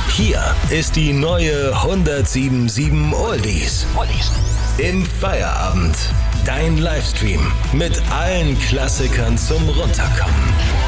Hier ist die neue 107.7 Oldies. Im Feierabend. Dein Livestream mit allen Klassikern zum Runterkommen.